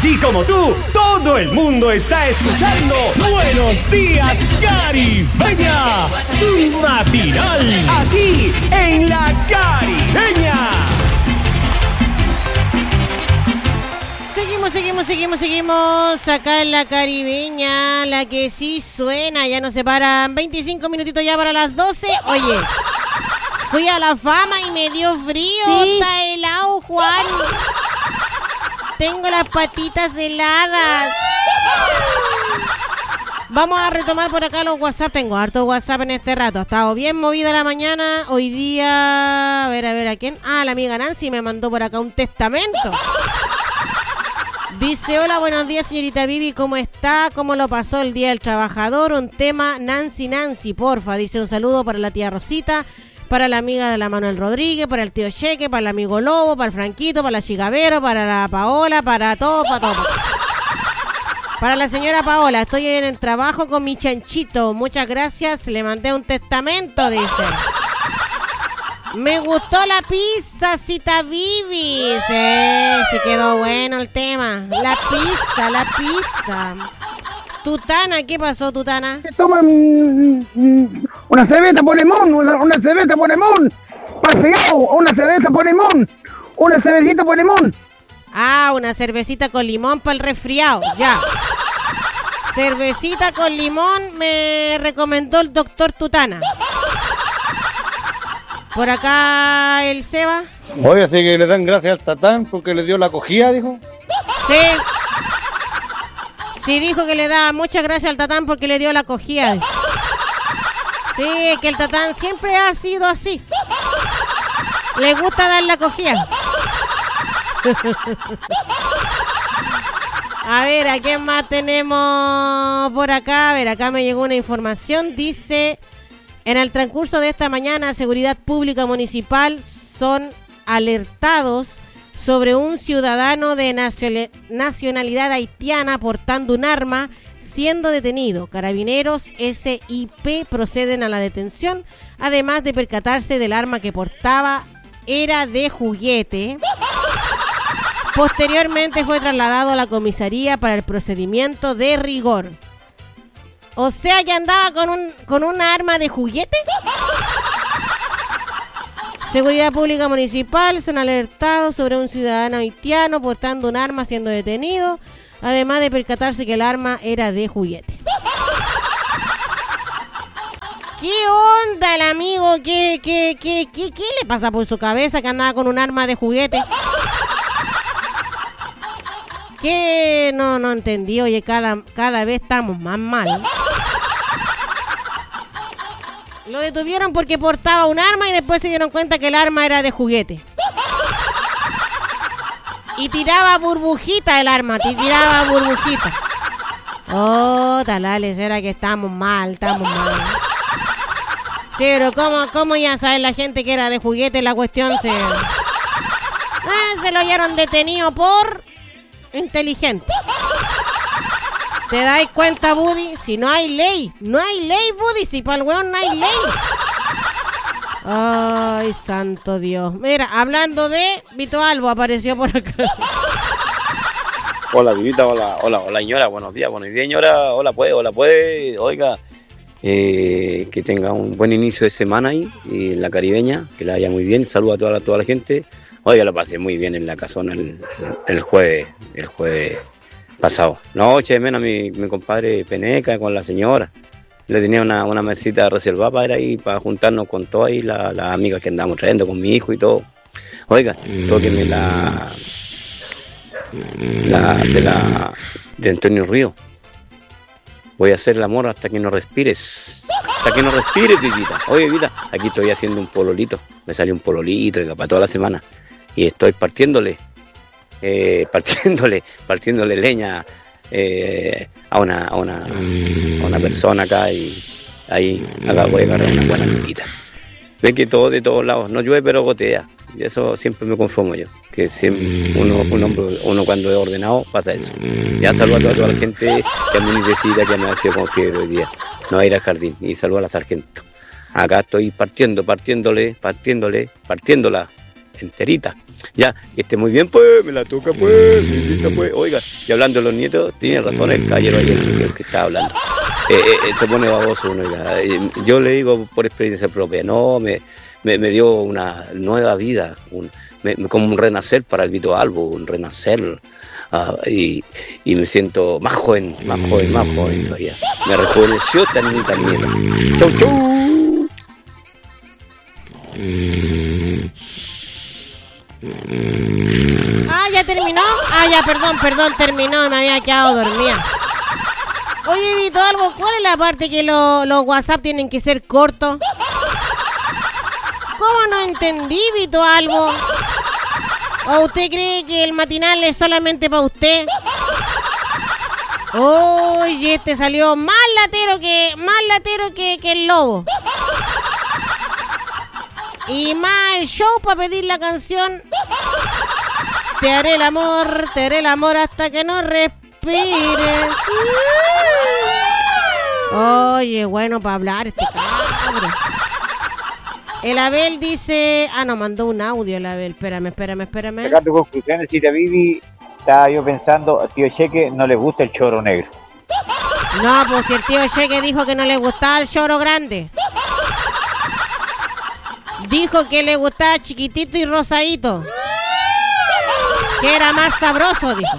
Así como tú, todo el mundo está escuchando Buenos Días Caribeña, su matinal, aquí en La Caribeña. Seguimos acá en La Caribeña, la que sí suena. Ya nos separan 25 minutitos ya para las 12. Oye, fui a La Fama y me dio frío. Sí. Está helado, Juan. Tengo las patitas heladas. Vamos a retomar por acá los WhatsApp. Tengo harto WhatsApp en este rato. Ha estado bien movida la mañana. Hoy día... A ver, ¿a quién? Ah, la amiga Nancy me mandó por acá un testamento. Dice, hola, buenos días, señorita Vivi, ¿cómo está? ¿Cómo lo pasó el Día del Trabajador? Un tema, Nancy, porfa. Dice, un saludo para la tía Rosita, para la amiga de la Manuel Rodríguez, para el tío Cheque, para el amigo Lobo, para el Franquito, para la Chigavero, para la Paola, para todo. Para la señora Paola, estoy en el trabajo con mi chanchito. Muchas gracias, le mandé un testamento, dice. Me gustó la pizza, Cita Vivi. Sí, quedó bueno el tema. La pizza. Tutana, ¿qué pasó, Tutana? Toman una cerveza por limón, una cerveza por limón. Paseo, una cerveza por limón. Una cervecita por limón. Ah, una cervecita con limón para el resfriado, ya. Cervecita con limón me recomendó el doctor Tutana. Por acá el Seba. Oye, así que le dan gracias al Tatán porque le dio la cogida, dijo. Sí. Sí, dijo que le da muchas gracias al Tatán porque le dio la cogida. Sí, que el Tatán siempre ha sido así. Le gusta dar la cogida. A ver, ¿a quién más tenemos por acá? A ver, acá me llegó una información. Dice... En el transcurso de esta mañana, Seguridad Pública Municipal son alertados sobre un ciudadano de nacionalidad haitiana portando un arma siendo detenido. Carabineros SIP proceden a la detención, además de percatarse del arma que portaba era de juguete. Posteriormente fue trasladado a la comisaría para el procedimiento de rigor. O sea que andaba con un arma de juguete. Seguridad Pública Municipal son alertados sobre un ciudadano haitiano portando un arma siendo detenido, además de percatarse que el arma era de juguete. ¿Qué onda el amigo? ¿Qué le pasa por su cabeza que andaba con un arma de juguete? ¿Qué? No entendí. Oye, cada vez estamos más mal. Lo detuvieron porque portaba un arma y después se dieron cuenta que el arma era de juguete. Y tiraba burbujita el arma, tiraba burbujita. Oh, talales, era que estamos mal. Sí, pero ¿cómo ya sabe la gente que era de juguete? La cuestión se lo hallaron detenido por... inteligente. ¿Te dais cuenta, Buddy? Si no hay ley, Buddy. Si para el weón no hay ley. Ay, santo Dios. Mira, hablando de Vito Albo, apareció por acá. Hola, Vivita, hola, señora. Buenos días, señora. Hola, puede. Oiga, que tenga un buen inicio de semana ahí en La Caribeña, que la haya muy bien. Saludos a toda la gente. Oiga, lo pasé muy bien en la casona el jueves pasado. No, eché de menos a mi compadre Peneca con la señora. Le tenía una mesita reservada para ir ahí, para juntarnos con todas ahí las amigas que andamos trayendo con mi hijo y todo. Oiga, tóquenme de Antonio Río. Voy a hacer el amor hasta que no respires. Hasta que no respires, Vivita. Oye, Vivita, aquí estoy haciendo un pololito. Me salió un pololito para toda la semana. Y estoy partiéndole leña a una persona acá y ahí acá voy a agarrar una buena amiguita. Ve que todo de todos lados, no llueve pero gotea. Y eso siempre me conformo yo, que siempre uno cuando es ordenado pasa eso. Ya saludo a toda la gente que a mí necesita, que me ha sido con fiebre hoy día. No va a ir al jardín, y saludo a la sargento. Acá estoy partiéndola enterita. Ya, que esté muy bien, pues, me la toca, pues, pues. Oiga, y hablando de los nietos, tiene razón el caballero ayer el que estaba hablando. Se pone baboso uno, ya. Yo le digo por experiencia propia, no, me dio una nueva vida, como un renacer para el Vito Albo, un renacer. Y me siento más joven todavía. Me rejuveneció también. Chau, chau. ¿Ya terminó? Ya, perdón, terminó, me había quedado dormida. Oye, Vito Albo, ¿cuál es la parte que los WhatsApp tienen que ser cortos? ¿Cómo no entendí, Vito Albo? ¿O usted cree que el matinal es solamente para usted? Oye, este salió más latero que el lobo. Y más el show para pedir la canción. Te haré el amor hasta que no respires. Oye, bueno para hablar este cabrón. El Abel dice... no, mandó un audio el Abel. Espérame. Sacando conclusiones, Cita Vivi, estaba yo pensando, tío Cheque no le gusta el choro negro. No, pues si el tío Cheque dijo que no le gustaba el choro grande. Dijo que le gustaba chiquitito y rosadito. Que era más sabroso, dijo.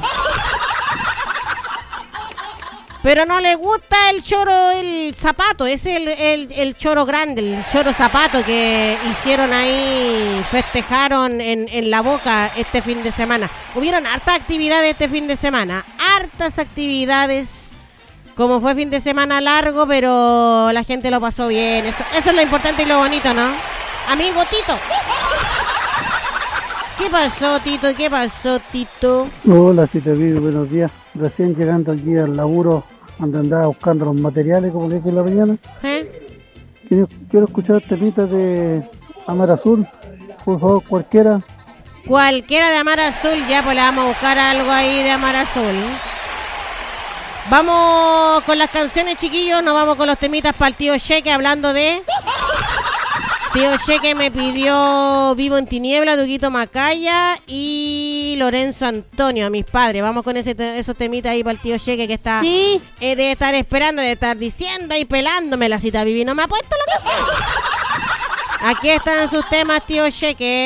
Pero no le gusta el choro, el zapato. Es el choro grande, el choro zapato que hicieron ahí, festejaron en La Boca este fin de semana. Hubieron hartas actividades este fin de semana. Hartas actividades. Como fue fin de semana largo, pero la gente lo pasó bien. Eso es lo importante y lo bonito, ¿no? Amigo Tito. ¿Qué pasó, Tito? Hola, Cita Vivi, buenos días. Recién llegando aquí al laburo, donde andaba buscando los materiales, como le dije en la mañana. Quiero escuchar temitas de Amar Azul, por favor, cualquiera. Cualquiera de Amar Azul, ya pues le vamos a buscar algo ahí de Amar Azul. Vamos con las canciones, chiquillos, nos vamos con los temitas para el tío Cheque, hablando de... Tío Cheque me pidió Vivo en Tiniebla, de Huguito Macaya y Lorenzo Antonio, a mis padres. Vamos con esos temitas ahí para el tío Cheque que está... Sí. De estar esperando, de estar diciendo y pelándome la Cita Vivi. No me ha puesto la canción. Aquí están sus temas, tío Cheque.